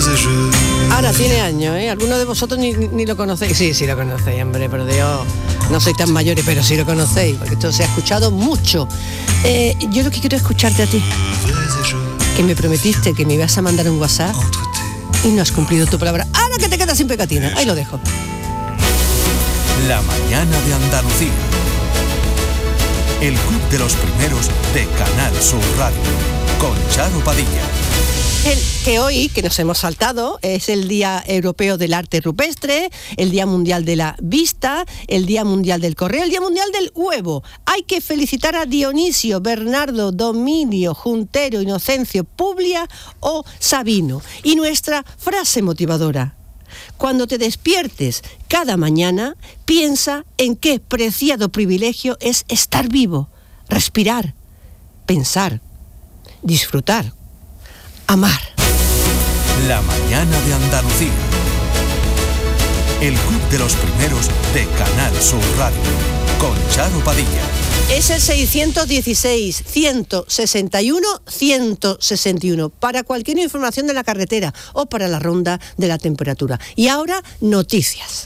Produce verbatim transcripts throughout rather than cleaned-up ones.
Ahora tiene años, ¿eh? Algunos de vosotros ni, ni lo conocéis. Sí, sí lo conocéis, hombre, por Dios. No sois tan mayores, pero sí lo conocéis, porque esto se ha escuchado mucho. Eh, yo lo que quiero es escucharte a ti. Que me prometiste que me ibas a mandar un WhatsApp y no has cumplido tu palabra. Ahora que te quedas sin pegatina. Ahí lo dejo. La mañana de Andalucía. El club de los primeros de Canal Sur Radio. Con Charo Padilla. El que hoy, que nos hemos saltado, es el Día Europeo del Arte Rupestre, el Día Mundial de la Vista, el Día Mundial del Correo, el Día Mundial del Huevo. Hay que felicitar a Dionisio, Bernardo, Dominio, Juntero, Inocencio, Publia o Sabino. Y nuestra frase motivadora: cuando te despiertes cada mañana, piensa en qué preciado privilegio es estar vivo, respirar, pensar, disfrutar, amar. La mañana de Andalucía. El club de los primeros de Canal Sur Radio. Con Charo Padilla. Es el seiscientos dieciséis, ciento sesenta y uno, ciento sesenta y uno para cualquier información de la carretera o para la ronda de la temperatura. Y ahora, noticias.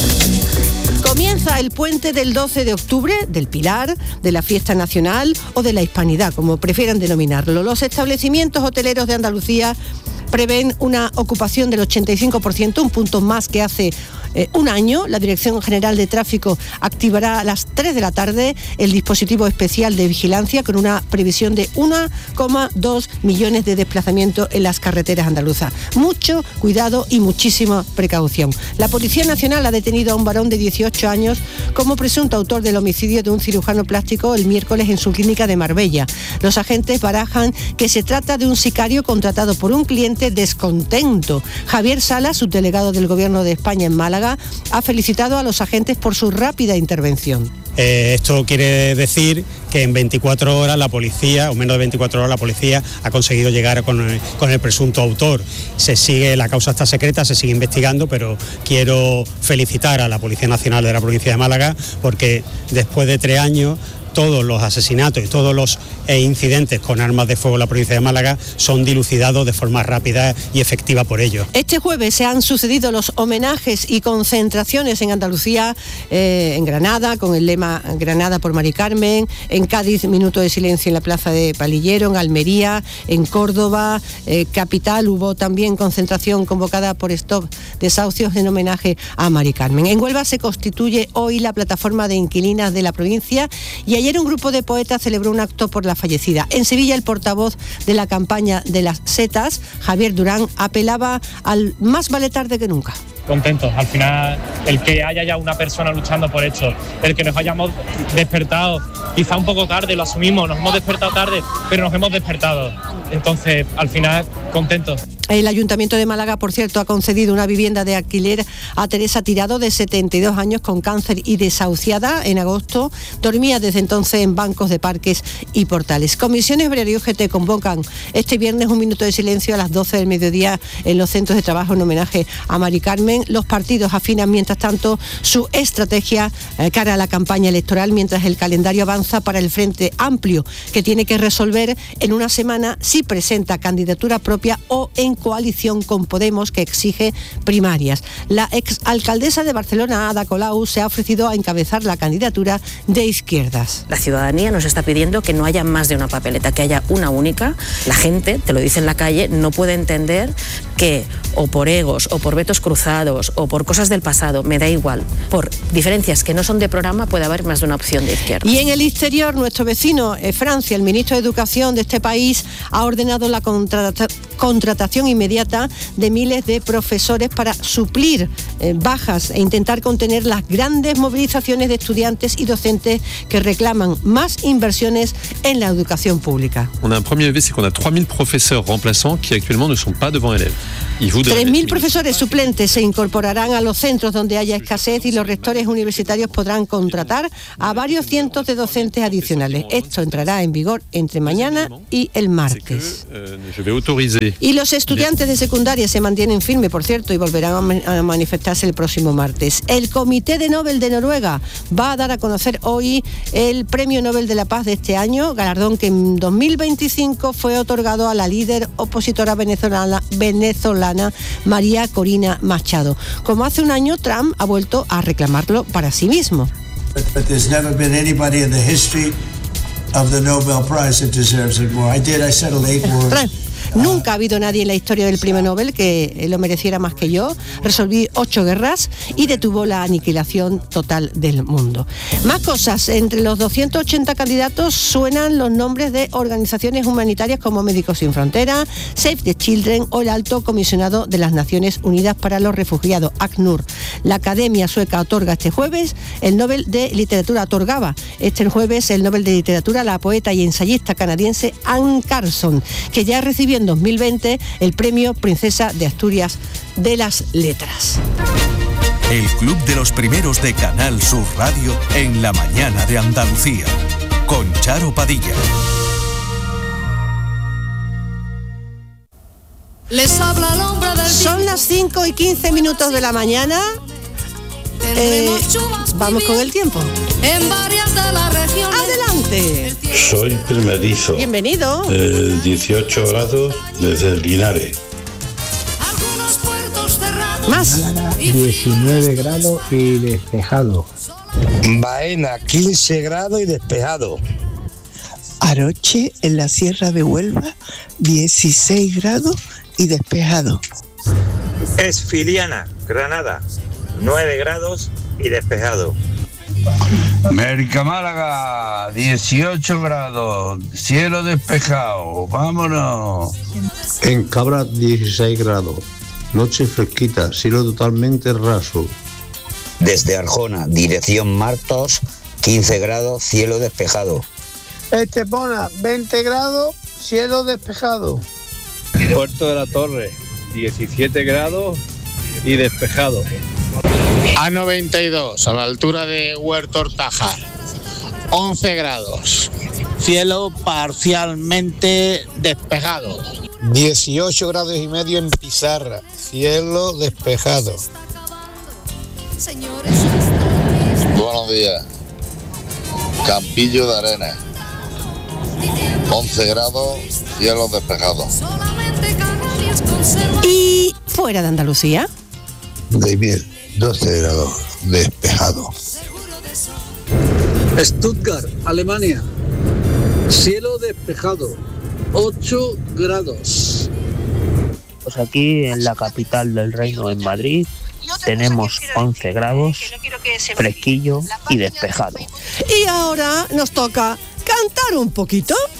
Comienza el puente del doce de octubre, del Pilar, de la Fiesta Nacional o de la Hispanidad, como prefieran denominarlo. Los establecimientos hoteleros de Andalucía prevén una ocupación del ochenta y cinco por ciento, un punto más que hace eh, un año. La Dirección General de Tráfico activará a las tres de la tarde el dispositivo especial de vigilancia con una previsión de uno coma dos millones de desplazamientos en las carreteras andaluzas. Mucho cuidado y muchísima precaución. La Policía Nacional ha detenido a un varón de dieciocho años como presunto autor del homicidio de un cirujano plástico el miércoles en su clínica de Marbella. Los agentes barajan que se trata de un sicario contratado por un cliente descontento. Javier Salas, subdelegado del Gobierno de España en Málaga, ha felicitado a los agentes por su rápida intervención. Eh, esto quiere decir que en veinticuatro horas la policía, o menos de veinticuatro horas la policía, ha conseguido llegar con el, con el presunto autor. Se sigue, la causa está secreta, se sigue investigando, pero quiero felicitar a la Policía Nacional de la provincia de Málaga porque después de tres años todos los asesinatos y todos los eh, incidentes con armas de fuego en la provincia de Málaga son dilucidados de forma rápida y efectiva por ello. Este jueves se han sucedido los homenajes y concentraciones en Andalucía, eh, en Granada, con el lema Granada por Mari Carmen, en Cádiz, minuto de silencio en la plaza de Palillero, en Almería, en Córdoba, eh, capital, hubo también concentración convocada por Stop Desahucios en homenaje a Mari Carmen. En Huelva se constituye hoy la plataforma de inquilinas de la provincia y ayer un grupo de poetas celebró un acto por la fallecida. En Sevilla, el portavoz de la campaña de las setas, Javier Durán, apelaba al más vale tarde que nunca. Contentos, al final el que haya ya una persona luchando por esto, el que nos hayamos despertado, quizá un poco tarde, lo asumimos, nos hemos despertado tarde, pero nos hemos despertado, entonces al final contentos. El Ayuntamiento de Málaga, por cierto, ha concedido una vivienda de alquiler a Teresa Tirado, de setenta y dos años, con cáncer y desahuciada en agosto. Dormía desde entonces en bancos de parques y portales. Comisiones Obrera y U G T convocan este viernes un minuto de silencio a las doce del mediodía en los centros de trabajo en homenaje a Mari Carmen. Los partidos afinan, mientras tanto, su estrategia eh, cara a la campaña electoral, mientras el calendario avanza para el Frente Amplio, que tiene que resolver en una semana si presenta candidatura propia o en coalición con Podemos, que exige primarias. La exalcaldesa de Barcelona, Ada Colau, se ha ofrecido a encabezar la candidatura de izquierdas. La ciudadanía nos está pidiendo que no haya más de una papeleta, que haya una única. La gente, te lo dice en la calle, no puede entender que o por egos, o por vetos cruzados, o por cosas del pasado, me da igual, por diferencias que no son de programa puede haber más de una opción de izquierda. Y en el exterior, nuestro vecino eh, Francia, el ministro de Educación de este país, ha ordenado la contrata- contratación inmediata de miles de profesores para suplir eh, bajas e intentar contener las grandes movilizaciones de estudiantes y docentes que reclaman más inversiones en la educación pública. On a un premier levé, c'est qu'on a trois mille professeurs remplaçants qui actuellement ne sont pas devant élèves. tres mil profesores suplentes se incorporarán a los centros donde haya escasez y los rectores universitarios podrán contratar a varios cientos de docentes adicionales. Esto entrará en vigor entre mañana y el martes. Y los estudiantes de secundaria se mantienen firmes, por cierto, y volverán a manifestarse el próximo martes. El Comité de Nobel de Noruega va a dar a conocer hoy el Premio Nobel de la Paz de este año, galardón que en dos mil veinticinco fue otorgado a la líder opositora venezolana, venezolana venezolana María Corina Machado. Como hace un año, Trump ha vuelto a reclamarlo para sí mismo. But there's never been anybody in the history of the Nobel Prize that deserves it more. I did, I settled eight wars. Nunca ha habido nadie en la historia del premio Nobel que lo mereciera más que yo. Resolví ocho guerras y detuvo la aniquilación total del mundo. Más cosas. Entre los doscientos ochenta candidatos suenan los nombres de organizaciones humanitarias como Médicos Sin Fronteras, Save the Children o el Alto Comisionado de las Naciones Unidas para los Refugiados, ACNUR. La Academia Sueca otorga este jueves el Nobel de Literatura, otorgaba este jueves el Nobel de Literatura a la poeta y ensayista canadiense Anne Carson, que ya recibió en dos mil veinte el premio Princesa de Asturias de las Letras. El Club de los Primeros de Canal Sur Radio en la mañana de Andalucía, con Charo Padilla. Les habla el hombre del Son las cinco y quince minutos de la mañana. Eh, vamos con el tiempo. En varias de las regiones. Adelante. Soy primerizo. Bienvenido. Eh, dieciocho grados desde Linares. Más. diecinueve grados y despejado. Baena, quince grados y despejado. Aroche, en la Sierra de Huelva, dieciséis grados y despejado. Esfiliana, Granada, nueve grados y despejado. Mérica, Málaga, dieciocho grados, cielo despejado, vámonos. En Cabra, dieciséis grados, noche fresquita, cielo totalmente raso. Desde Arjona, dirección Martos, quince grados, cielo despejado. Estepona, veinte grados, cielo despejado. Puerto de la Torre, diecisiete grados y despejado. A noventa y dos, a la altura de Huerto Hortaja, once grados, cielo parcialmente despejado. dieciocho grados y medio en Pizarra, cielo despejado. Buenos días, Campillo de Arenas, once grados, cielo despejado. Y fuera de Andalucía. David, doce grados, despejado. Stuttgart, Alemania, cielo despejado, ocho grados. Pues aquí en la capital del reino, en Madrid, tenemos once grados, fresquillo y despejado. Y ahora nos toca cantar un poquito.